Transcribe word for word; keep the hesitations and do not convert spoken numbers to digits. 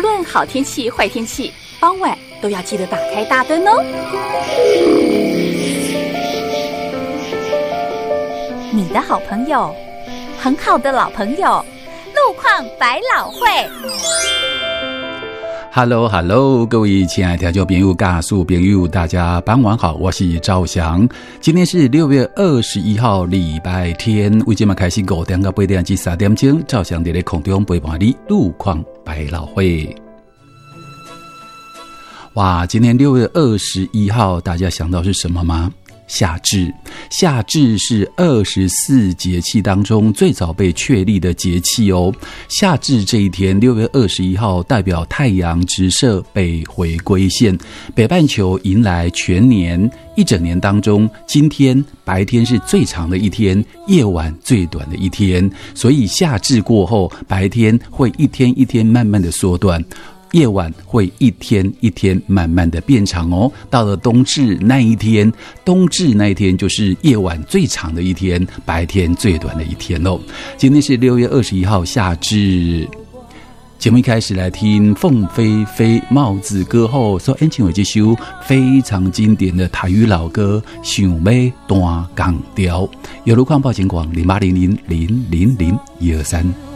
论好天气坏天气，傍晚都要记得打开大灯哦。你的好朋友，很好的老朋友，路况百老汇。 Hello Hello， 各位亲爱的听众朋友、家属朋友，大家傍晚好，我是赵翔。今天是六月二十一号，礼拜天。为今嘛开始五点到八点至三点钟，赵翔在咧空中陪伴你，路况百老汇。哇，今天六月二十一号，大家想到是什么吗？夏至。夏至是二十四节气当中最早被确立的节气哦。夏至这一天，六月二十一号，代表太阳直射北回归线，北半球迎来全年一整年当中，今天白天是最长的一天，夜晚最短的一天，所以夏至过后，白天会一天一天慢慢的缩短，夜晚会一天一天慢慢的变长哦。到了冬至那一天，冬至那一天就是夜晚最长的一天，白天最短的一天哦。今天是六月二十一号，夏至。节目一开始来听凤飞飞帽子歌后所演唱的这首非常经典的台语老歌《想要弹钢条》。有路况报警广零八零零零零零一二三。